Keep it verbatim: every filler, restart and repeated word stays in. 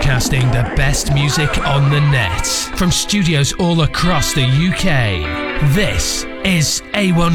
broadcasting the best music on the net from studios all across the U K. This is A one